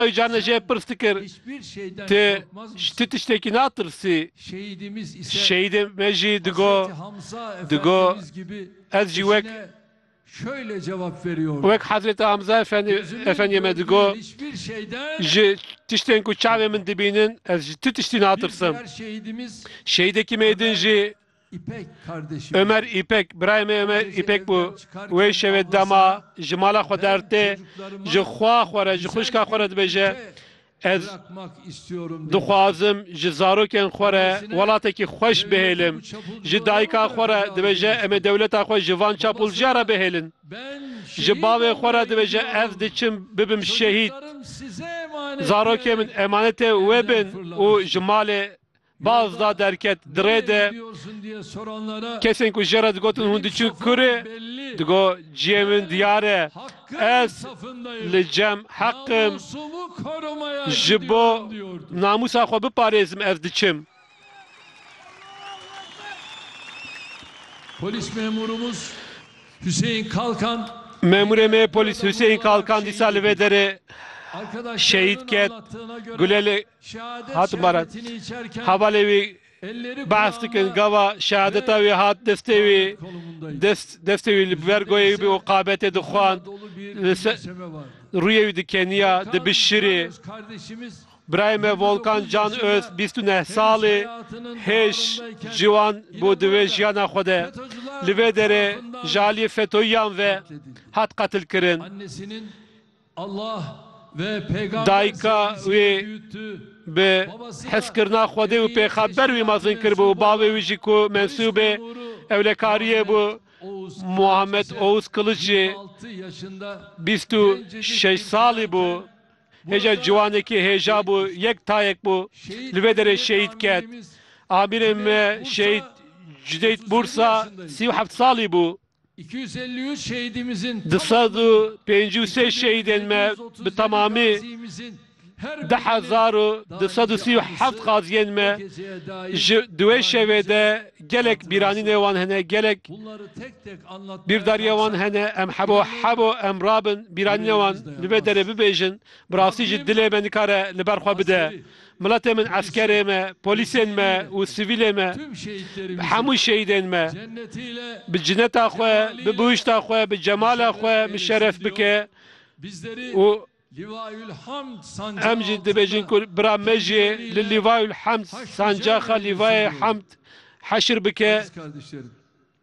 Canece pırstıkır hiçbir şeyden te korkmaz mısın? ştitişteki natırsi Şehidimiz ise şehidim meji Hazreti digo Hamza digo Efendimiz gibi ezcivek eşine şöyle cevap veriyordu. vek Hazreti Hamza Efendime digo Hiçbir şeyden ji tişten ku çavemin dibinin ez titişti natırsam diğer şehidimiz şehideki meydin ji İpek kardeşim. Ömer İpek, Brahim Ömer İpek bu ve şevet dama jimala xoderte ji xwa xwara ji xuşka xwara dibêje ez bırakmak istiyorum dedi. dixwazim ji zarokên xwe re welatekî xweş bihêlim ji dayika xwe re dibêje em ê dewleta xwe ji van çapulciya re bihêlin Ben ji bavê xwe re dibêje ez diçim bibim şehîd çocuklarım size emanet. zarokê min emanetê wê bin û ji malê baz da derket dirê de Gidiyorsun diye soranlara kesên ku jê re digotin hûn diçûn kurê belli. digo ciyê min diyar e Hakkın ez safındayım. li cem heqim Namusumu korumaya ji bo gidiyorum diyordu. namusa xwe biparêzim ez diçim. Polis memurumuz Hüseyin Kalkan Memurê me polis Hüseyin Kalkan dîsa li vê derê arkadaşlarının şehit ket anlattığına göre gulelê şehadet hat barat şerbetini içerken hevalê wî elleri behs dikin kulağında gava şehadeta wî hat destê wî konumundaydı. destê wî li bergoyê wî û qabetê dixwand Dolu bir li ser gülümseme vardı. rûyê wî dikeniya dibişirî Öz kardeşimiz Brahime Volkan Can Öz 29 salê hêş ciwan bû divê jiyana xwe de li vê derê ji aliyê FETÖ'yan ve hat qatil kirin. annesinin Allah ve peygamber Dayika sevgisiyle ve büyüttü. bi heskirina Xwedê û pêxember wî mezin kirbû û bavê wî jî ku mensûbê ewlekariyê bû Muhammed Oğuz Kılıç jî 26 yaşında 26 salî bû. Hêja ciwanekî hêja bû yek tayek bû li vê derê şehîd ket. Amirê me şehîd Cüdeyt Bursa 37 salî bû. 253 şehidimizin 253 şehîdên me bi tamamî 10,237 qaziyên me ji duê şevê de gelek bîranînê wan hene gelek bunları tek tek anlatmaya bir darya wan hene em hebo em rabin bîranînê wan li vê derê bibêjin bi rastî jî dilê me nikare li ber xwe bide miletê min eskerê me polîsên me û sivîlê me tüm şehitlerimizi hemû şehîdên me cennetiyle bi cineta xwe bi bihuşta xwe bi cemala xwe mişeref bike bizleri û Livayül Hamd sancağı em jî dibêjin ku bira me jî li Livayül Hamd sancaxa Livayê Hamd heşir bike aziz kardeşlerim.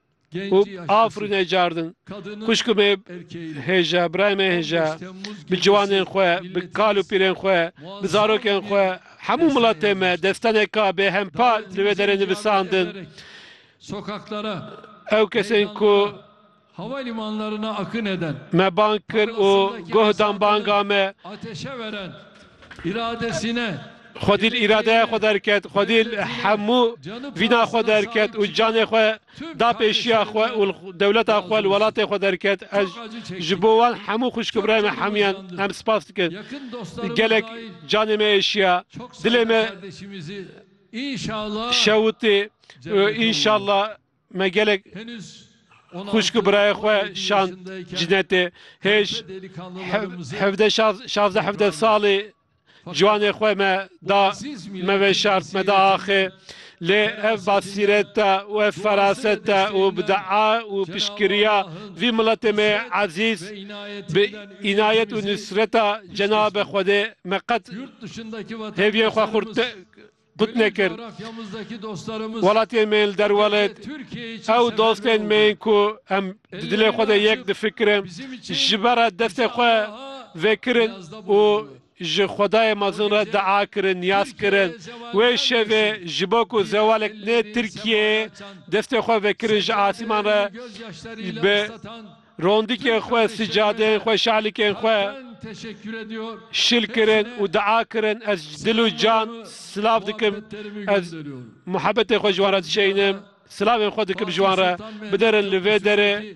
û Genci yaşlısı, afrînê cardin kadının kuşku me erkeğiyle hêja birayê 15 hêja Temmuz bi gecesi ciwanên xwe bi milletimizin kal û pîrên xwe bi zarokên xwe hemû miletê me destaneka bêhempa li vê derê nivîsandin ederek sokaklara, ew kesên ku havalimanlarına akın eden, me bang kir û guhdan banga me ateşe veren, iradesine, xwedî îradeya xwe derket xwedî hemû vîna xwe derket û canê xwe da pêşiya xwe û dewleta xwe li welatê xwe derket ez çok acı çektik. ji bo wan hemû xwişkî birayê me hemiyan em spas dikin Yakın dostlarımız gelek dahil canê me êşiya çok dilê sayıda me kardeşimizi inşallah şewitî înşallah me gelek henüz 16, xwişkî birayê xwe 17 şan yaşındayken cinetê hêj ve delikanlılarımızı hevde şazde hevde salî ciwanê xwe me da me ve şart me da axê lê ev basîreta û ev feraseta û bi dea û piştgiriya vî miletê me aziz ve bi inayetinden inayet û ülkemizi nusreta Cenab-ı Xwedê me qet yurt dışındaki hêviyên xwe vatandaşlarımız, qut nekir coğrafyamızdaki dostlarımız welatiyên me li derwelet Türkiye için ew seferber dostên oldu. me ku em di dilê xwe de yek difikirin Bizim için ji bera destê xwe vekirin û ji Xwedayê mezin re dea kirin niyaz kirin wê şevê ji bo ku zewalek nê Tirkiyeyê destê xwe vekirin ji asîman re gözyaşlarıyla be ıslatan rondikên xwe sicadeyên xwe şalikên xwe ben teşekkür ediyor. şil kirin û dea kirin ez dil û can silav dikim Muhabbetlerimi ez gönderiyorum. muhebbetê xwe ji wan re dişeynim silavên xwe dikim ji wan re biderin li vê derê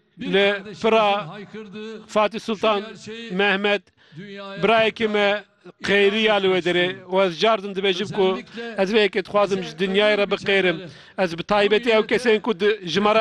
li pira Fatih Sultan Mehmet birayekî me qeyriya li wê derê û ez cardin dibêjim ku ez vê yekê dixwazim ji dinyayê re biqêrim ez bi taybetî ew kesên ku ji me re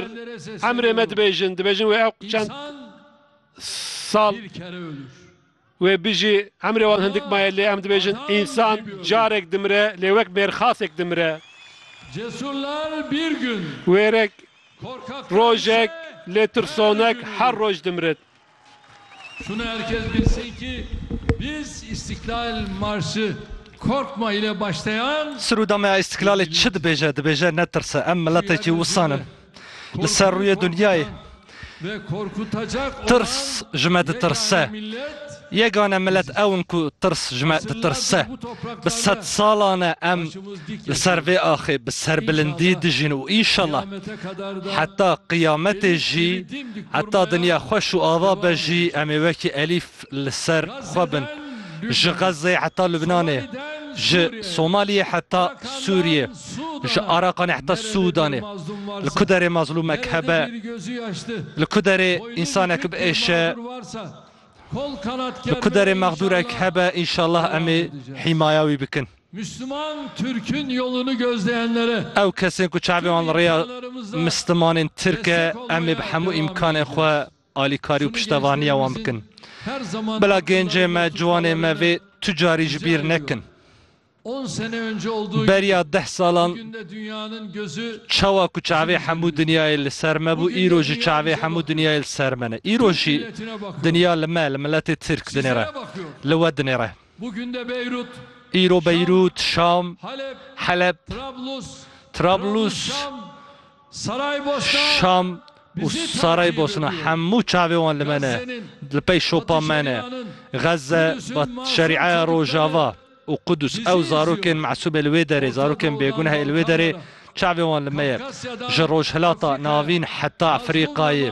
emrê me dibêjin wê ew çend sal bir kere ölür. Ve biji emre wan hindik maye lê em dibêjin insan carek dimire lê wek mêrxasek dimire. Cesurlar bir gün, Wêrek korkaklar rojek ise lê tirsonek her roj dimirit. Şunu herkes bilsin ki biz İstiklal Marşı korkma ile başlayan سرودا ما استقلال چه دبیجه دبیجه نترسه ام ملتی که وصانن لسر روی دنیای ve korkutacak ترس جمعه olan ترسه yegane millet یگانه ملت اون کو ترس جمعه ترسه بسات سالانه ام لسر وی آخی بسر بلندی دجین و ایشالله kıyamete kadar da حتی قیامت جی حتی دنیا خوش و آواب جی امی وکی الیف لسر خوابن جه غزه حتی لبنانه جه صومالیه حتی سوریه جه عراقانه حتی سودانه لکدر مظلومک هبه لکدر انسانک بایشه لکدر مغدورک هبه انشالله امی حمایوی بکن Müslüman Türk'ün yolunu gözleyenlere او کسی که چعبی آن ریا مستمان ترکه امی بحمو امکان خواه آلیکاری و پشتوانی اوان بکن her zaman بلا گنجه ما جوانه ما وی تجاری جبیر نکن 10 sene önce olduğu بریا 10 سالان bugün de dünyanın gözü چوا کو چعوی همو دنیای لسر ما بو ایروژی چعوی همو دنیای لسر منه ایروژی milletine bakıyor. دنیا لما لملت ترک دنیره Sizlere bakıyor. لو دنیره Bugün de Beyrut, ایرو بیروت شام Halep, حلب طرابلس Şam, Saraybosna, شام و سارای بوسنا همو چعوی وان لمنه لپی شوپا منه غزه با شریعه روجاوا و قدس او زاروکن معصوب الویدره زاروکن بیگونه الویدره چعوی وان لمه جروج هلاتا ناوین حتی افریقای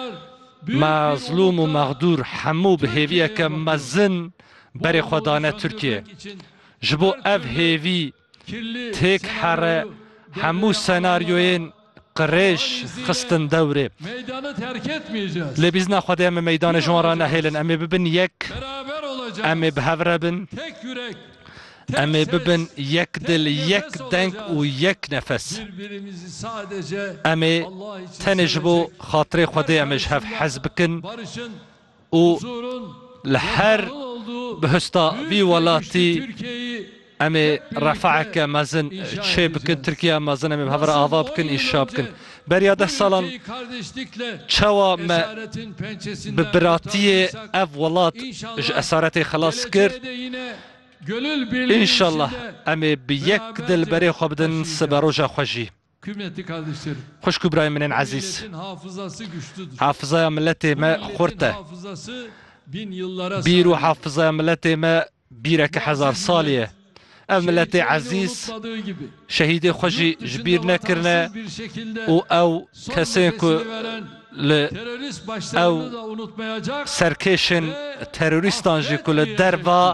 مظلوم و مغدور همو به هیویه که مزن بری خدانه ترکیه جبو اف هیوی تک حره همو سناریوین قریش خستن دوره meydanı terk etmeyeceğiz. لبیزنا خدای ام میدان جوان نهیلن امی ببن یک Beraber olacağız. امی بهوره بن Tek yürek, tek امی ses, ببن یک دل یک دنگ و یک نفس birbirimizi sadece امی Allah için تنجبو sevecek, خاطر خدای امش هف حزب کن barışın, و huzurun, لهر refahın olduğu بهستا büyük وی ve ولاتی güçlü Türkiye'yi امی رفعک مزن چه بکن ترکیه مزن امی بهوره آوا بکن ایشا بکن بریا 10 سالان ülkeyi kardeşlikle چوا ما esaretin pençesinden ببراتی kurtarmışsak, اف ولات İnşallah اسارت خلاص کرد geleceğe de yine gönül birliği انشالله içinde امی بیک دل بری خواب دن سبروجا خوشی kıymetli kardeşlerim. خوش كبراي من عزيز Milletin hafızası güçlüdür. حافظة ملتي ما Milletin خورته hafızası bin yıllara بيرو sahip. حافظة ملتي ما بيرك حزار صالية ام ملتي Şehitlerini عزيز unutmadığı gibi, شهيدي خوشي yurt dışında جبير نكرنا vatansız bir şekilde و او son كسينكو nefesini veren ل terörist başlarını da unutmayacak. سركيشن تيروريستان جي كل دربا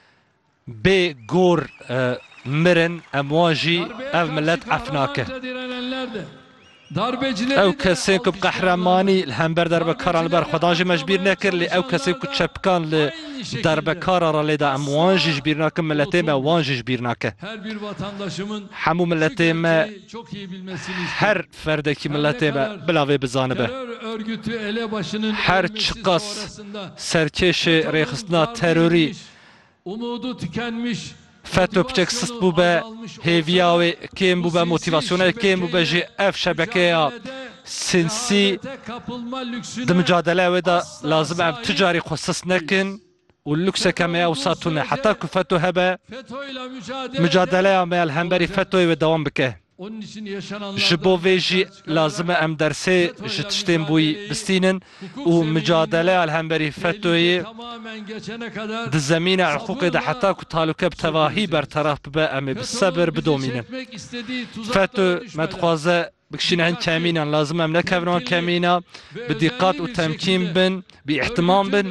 بي غور مرن امواجي Darbeye ام karşı ملت عفناكه kahramanca direnenler de, darbecileri او de كسينكو alkışlayanlar بقهرماني da, الهمبر دربا كاران البر خدانجي مجبير نكر لي او كسينكو تشبكان ل دربا كارا لدا امواجي جبير ناكم ملتي ما وانجي جبير ناكه her bir vatandaşımın حمو şu ملتي ما gerçeği çok iyi bilmesini istiyorum. هر فردكي ملتي ما بلاوي بزانبه Terör örgütü elebaşının Her ölmesi çıkas sonrasında سرکش ریخستنا تروری umudu tükenmiş, فتو بچک سست بو به هیویاوی کم بو به موتیواسیونel کم بو به جی اف شبکه سنسی د مجادله و دا لازم ام تجاری خصص نکن و لکس کمی او ساتونه حتی که فتو هبه مجادله ام الهمبری فتوی و دوام بکه جبو ویجی لازم ام درسه جتشتیم بوی بستینن و مجادله الهمبری فتوی د زمین حقوق ده حتی که تعلقه بتواهی برطرف به ام بالصبر بدومینن فتو مدخوازه بكشينهن كامينا لازم ام نكفرون كامينا بدقات وتمكين بن باحتمام بن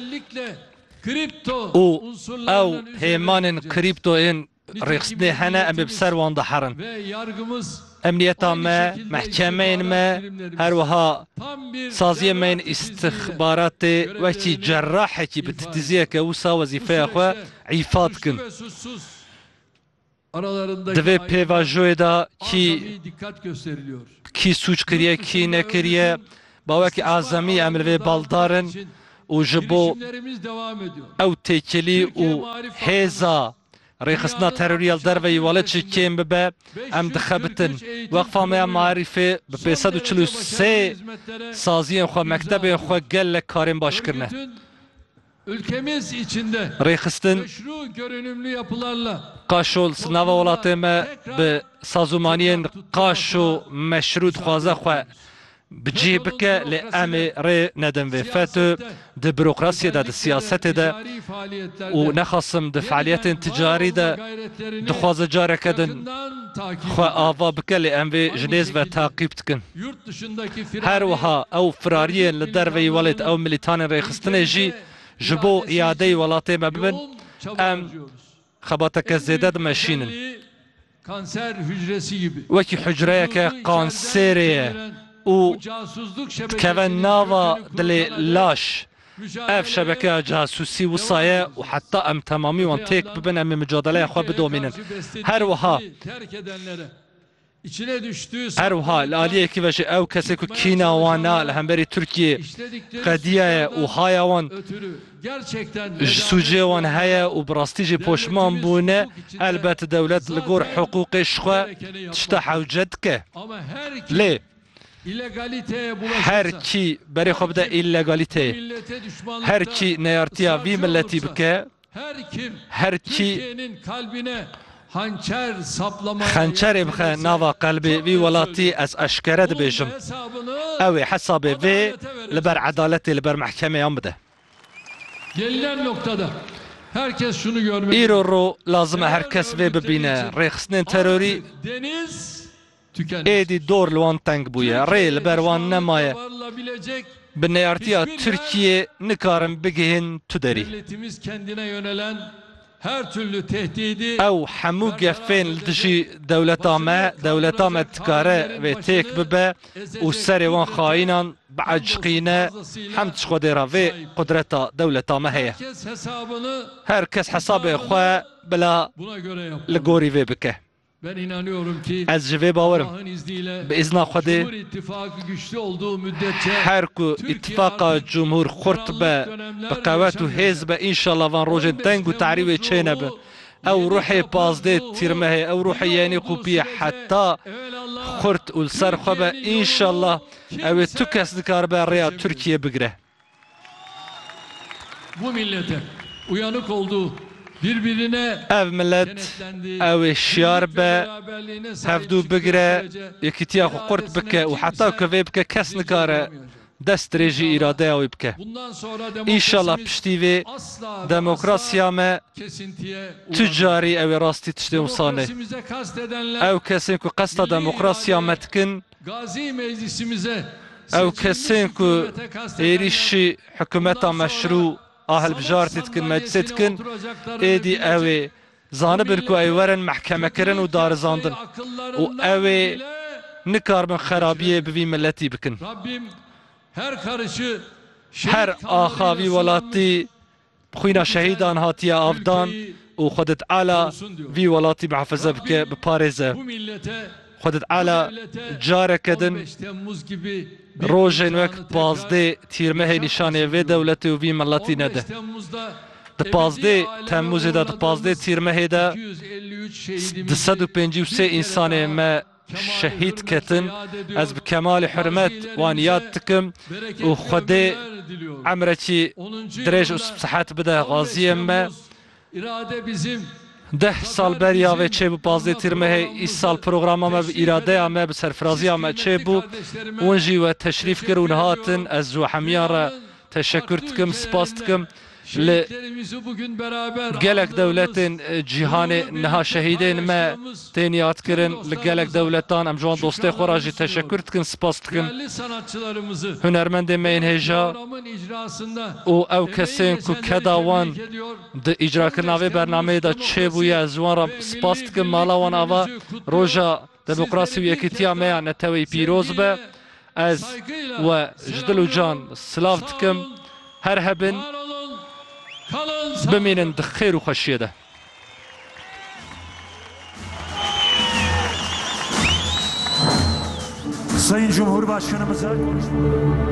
او هيمان كريبتو ان ريخصني هنا ام بسر وان دحرن امنيتا ما محكمين ما هروها سازيه من استخبارات وكي جراحه كي بتتزيه كوسا وظيفه اخو عيفاتكن دوی پیواجوی دا کی سوچ کریه کی نکریه باوکی اعظمی امروی بالدارن û ji bo girişimlerimiz devam ediyor. ew têkilî û hêza rêxistina terorî li derve îwalet jî kêm bibe, em dixebitin. Weqfa me ya Maarîfê bi 543 saziyên xwe, mektebên xwe gelek karên baş kirine. Ülkemiz içinde Rêxistin meşru görünümlü yapılarla qaş û sinava welatê me bi sazûmaniyên qaş û meşrû dixwaze xwe bicih bike lê em ê rê nedin vê FETÖ di bürokrasiyê de, di siyasetê de û nexwasim di faaliyetên ticarî de dixwaze careke din xwe ava bike lê em vê ji nêz ve taqîb dikin. Her wiha ew firariyên li derve îwalê ew milîtanên rêxistinê jî ji bo îadeyê welatê me bibin, em xebateke zêde dimeşînin. Kanser hücresi gibi. Wekî hücreyeke kanserê ye û dikeve nava dilê laş. Ev şebekeya casusî wisa ye û heta em temamî wan têk bibin, em ê mücadeleya xwe bidomînin. Her wiha her wiha li aliyekî ve jî ew kesê ku kîna wan na li hemberî Tirkiyê qediye ye û haya wan ji sûcê wan heye û bi rastî jî poşman bûne, elbet dewlet li gor hiqûqê ji xwe tişta hewce dike. Lê her kî berê xwe bide îlegalîteyê, her kî neyartiya vî milletî bike, her kî xençerê bixe nava qelbê vî welatî, ez eşkere dibêjim ew ê hesabê vê li ber edaletê li ber mehkemeyan bide. Gelinen noktada herkes şunu görmeli. Îro ro lazim e herkes vê bibîne. Rêxistinên terorî deniz tükenir. êdî dor li wan teng bûye. Rê li ber wan nemaye. Bi neyartiya Tirkiyê nikarin bigihîn tu derî. Devletimiz kendine yönelen her türlü tehdidi Ew hemû gefên li dijî dewleta me dikare vê têk bibe û serê wan xayînan bieciqîne hem tişxwedê ra vê qudreta dewleta me heye. Her kes hesabê xwe bila buna göre yapmalı. li gorî vê bike. Ben inanıyorum ki Ez ji vê bawerim Allah'ın izniyle bi îzna Xwedê Cumhur İttifakı güçlü olduğu müddetçe her ku îttifaqa cumhur xurt be bi qewet û hêz be înşallah van rojên deng û terî wê çê nebe. Ew ruhê pazdê tîrmehê, ew ruhê yenî qûpiyê heta xurt û li ser xwe be înşallah ew ê tu kes dikaribe rêya Tirkiye bigire. bu millete uyanık olduğu birbirine Ev millet ew ê şiyar be hevdû bigire, yekîtiya xwe qurt bike û heta ku vê bike kes nikare dest rêjî îradeya wê bike. İnşallah piştî vê demokrasiya me tu carî ew ê rastî tiştê wisa ne. Ew kesên ku qesta demokrasiya me dikin, ew kesên ku êrişî hikûmeta meşrû a hilbijartê dikin, meclisê dikin, êdî ew ê zanibin ku ew werin mehkemekirin û darizandin û ew ê nikarbin xerabiyê bi vî milletî bikin. Her axavî welatî xwîna şehîdan hatiye avdan û Xwedê Teala vî welatî mihefeze bike, biparêze. Xwedê Teala careke din rojên wek pazdê tîrmehê nîşanê vê dewletê û vî milletî nede. Di pazdê Temmûzê de, di pazdê tîrmehê de 253 însanê me şehîd ketin. Ez bi kemalî hürmet wan yad dikim û Xwedê emrekî dirêj û sihet bide gaziyên me. 10 sal beriya vê çêbû pazdê tîrmehê, îsal programa me bi îradeya me bi serfiraziya me çêbû. Hûn jî we teşrîf kir û hatin. Ez ji hemiyan re teşekkür dikim, spas dikim. Li gelek dewletên cîhanê niha şehîdên me tên yad kirin, li gelek dewletan em ji wan dostê xwe ra jî teşekkür dikin, spas dikim. Hunermendên me yên hêja û ew kesên ku keda wan di îcrakirina vê bernameyê de çêbûye, ez ji wan re spas dikim. Mala wan ava roja demokrasî û yekîtiya me ya netewê pîroz be. Ez we ji dil û can silav dikim. Her hebin bimînin di xêr û xweşiyê de. Sayın Cumhurbaşkanımıza